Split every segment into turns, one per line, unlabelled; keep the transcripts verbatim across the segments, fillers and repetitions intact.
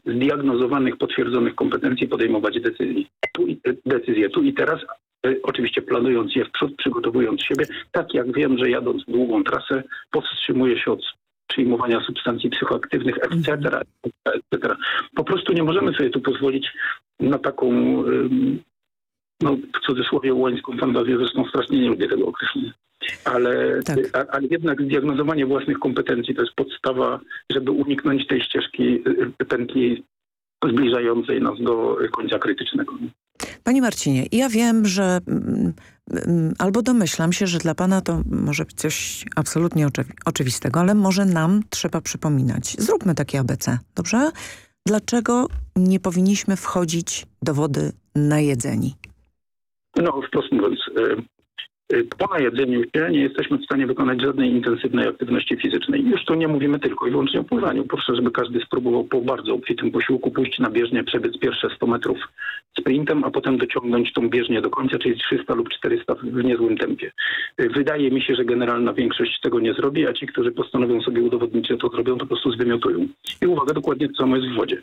zdiagnozowanych, potwierdzonych kompetencji podejmować decyzji. Tu i, decyzje tu i teraz, oczywiście planując je w przód, przygotowując siebie, tak jak wiem, że jadąc długą trasę powstrzymuję się od przyjmowania substancji psychoaktywnych, et cetera, et cetera. Po prostu nie możemy sobie tu pozwolić na taką, no w cudzysłowie, łańską fantazję, zresztą strasznie nie lubię tego określenia. Ale,
tak.
a, ale jednak zdiagnozowanie własnych kompetencji to jest podstawa, żeby uniknąć tej ścieżki pętli zbliżającej nas do końca krytycznego.
Panie Marcinie, ja wiem, że mm, mm, albo domyślam się, że dla pana to może być coś absolutnie oczywi oczywistego, ale może nam trzeba przypominać. Zróbmy takie A B C, dobrze? Dlaczego nie powinniśmy wchodzić do wody najedzeni?
No, wprost mówiąc, po najedzeniu się nie jesteśmy w stanie wykonać żadnej intensywnej aktywności fizycznej. Już tu nie mówimy tylko i wyłącznie o pływaniu. Proszę, żeby każdy spróbował po bardzo obfitym posiłku pójść na bieżnię, przebiec pierwsze sto metrów sprintem, a potem dociągnąć tą bieżnię do końca, czyli trzysta lub czterysta w niezłym tempie. Wydaje mi się, że generalna większość tego nie zrobi, a ci, którzy postanowią sobie udowodnić, że to zrobią, to po prostu zwymiotują. I uwaga, dokładnie to samo jest w wodzie.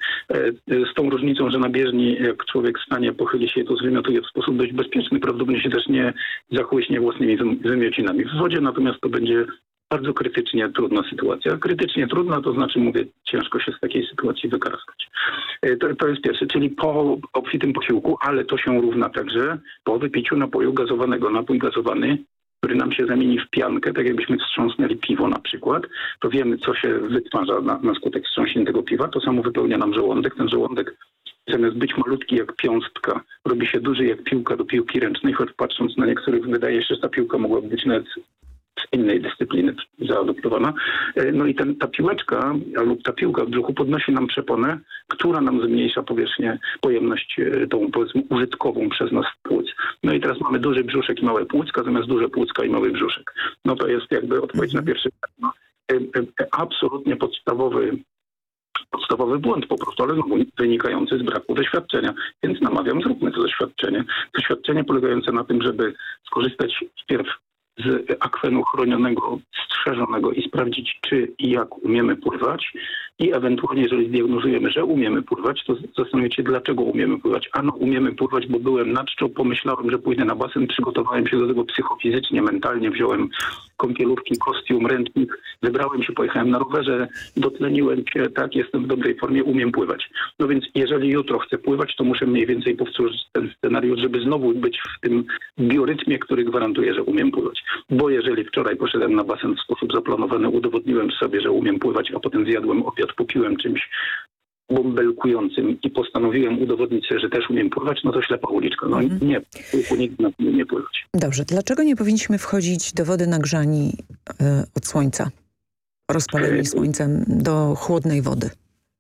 Z tą różnicą, że na bieżni, jak człowiek stanie, pochyli się, to zwymiotuje w sposób dość bezpieczny, prawdopodobnie się też nie zachłyśnie własnymi wymiocinami. W wodzie natomiast to będzie bardzo krytycznie trudna sytuacja. Krytycznie trudna, to znaczy, mówię, ciężko się z takiej sytuacji wykarskać. To, to jest pierwsze, czyli po obfitym posiłku, ale to się równa także po wypiciu napoju gazowanego. Napój gazowany, który nam się zamieni w piankę, tak jakbyśmy wstrząsnęli piwo na przykład, to wiemy, co się wytwarza na, na skutek wstrząśniętego piwa. To samo wypełnia nam żołądek. Ten żołądek zamiast być malutki jak piąstka, robi się duży jak piłka do piłki ręcznej, choć patrząc na niektórych wydaje się, że ta piłka mogłaby być nawet z innej dyscypliny zaadoptowana. No i ten, ta piłeczka lub ta piłka w brzuchu podnosi nam przeponę, która nam zmniejsza powierzchnię, pojemność tą, powiedzmy, użytkową przez nas płuc. No i teraz mamy duży brzuszek i małe płucka, zamiast duże płucka i mały brzuszek. No to jest jakby odpowiedź na pierwszy pytanie. Absolutnie podstawowy Podstawowy błąd po prostu, ale znowu wynikający z braku doświadczenia. Więc namawiam, zróbmy to doświadczenie. Doświadczenie polegające na tym, żeby skorzystać wpierw z akwenu chronionego, strzeżonego i sprawdzić, czy i jak umiemy pływać. I ewentualnie, jeżeli zdiagnozujemy, że umiemy pływać, to zastanowić się, dlaczego umiemy pływać. Ano, umiemy pływać, bo byłem na czczo, pomyślałem, że pójdę na basen, przygotowałem się do tego psychofizycznie, mentalnie, wziąłem kąpielówki, kostium, ręcznik, wybrałem się, pojechałem na rowerze, dotleniłem się, tak, jestem w dobrej formie, umiem pływać. No więc jeżeli jutro chcę pływać, to muszę mniej więcej powtórzyć ten scenariusz, żeby znowu być w tym biorytmie, który gwarantuje, że umiem pływać. Bo jeżeli wczoraj poszedłem na basen w sposób zaplanowany, udowodniłem sobie, że umiem pływać, a potem zjadłem obiad, popiłem czymś bąbelkującym i postanowiłem udowodnić sobie, że też umiem pływać, no to ślepa uliczka. No mm. nie, nikt na tym nie pływać.
Dobrze, dlaczego nie powinniśmy wchodzić do wody nagrzani y, od słońca, rozpaleni słońcem, do chłodnej wody?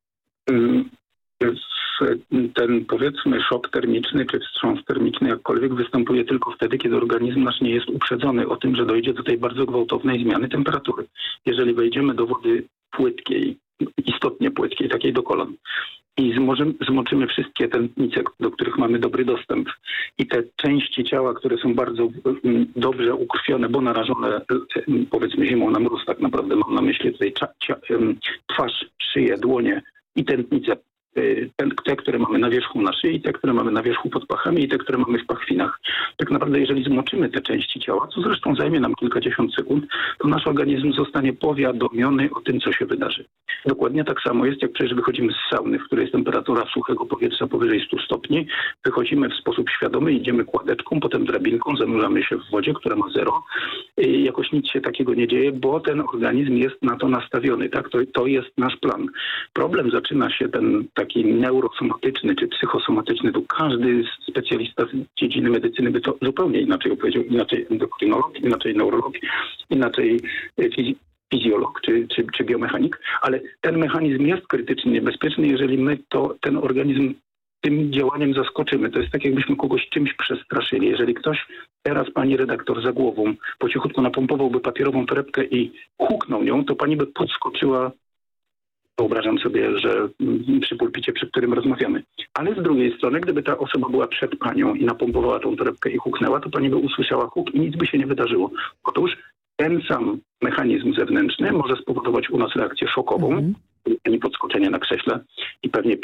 Ten, powiedzmy, szok termiczny czy wstrząs termiczny jakkolwiek występuje tylko wtedy, kiedy organizm nasz nie jest uprzedzony o tym, że dojdzie do tej bardzo gwałtownej zmiany temperatury. Jeżeli wejdziemy do wody płytkiej, istotnie płytkiej, takiej do kolan, i zmożymy, zmoczymy wszystkie tętnice, do których mamy dobry dostęp, i te części ciała, które są bardzo dobrze ukrwione, bo narażone, powiedzmy, zimą na mróz, tak naprawdę mam na myśli tutaj twarz, szyję, dłonie i tętnice, te, które mamy na wierzchu na szyi, te, które mamy na wierzchu pod pachami i te, które mamy w pachwinach. Tak naprawdę, jeżeli zmoczymy te części ciała, co zresztą zajmie nam kilkadziesiąt sekund, to nasz organizm zostanie powiadomiony o tym, co się wydarzy. Dokładnie tak samo jest, jak przecież wychodzimy z sauny, w której jest temperatura suchego powietrza powyżej stu stopni. Wychodzimy w sposób świadomy, idziemy kładeczką, potem drabinką, zanurzamy się w wodzie, która ma zero. I jakoś nic się takiego nie dzieje, bo ten organizm jest na to nastawiony. Tak? To, to jest nasz plan. Problem zaczyna się ten taki neurosomatyczny czy psychosomatyczny. Tu każdy specjalista z dziedziny medycyny by to zupełnie inaczej opowiedział. Inaczej endokrynolog, inaczej neurolog, inaczej fizyk. fizjolog czy, czy, czy biomechanik, ale ten mechanizm jest krytycznie niebezpieczny, jeżeli my to, ten organizm tym działaniem zaskoczymy. To jest tak, jakbyśmy kogoś czymś przestraszyli. Jeżeli ktoś teraz, pani redaktor, za głową po cichutku napompowałby papierową torebkę i huknął nią, to pani by podskoczyła. Wyobrażam sobie, że przy pulpicie, przy którym rozmawiamy. Ale z drugiej strony, gdyby ta osoba była przed panią i napompowała tą torebkę i huknęła, to pani by usłyszała huk i nic by się nie wydarzyło. Otóż ten sam mechanizm zewnętrzny może spowodować u nas reakcję szokową, mm-hmm. podskoczenie na krześle i pewnie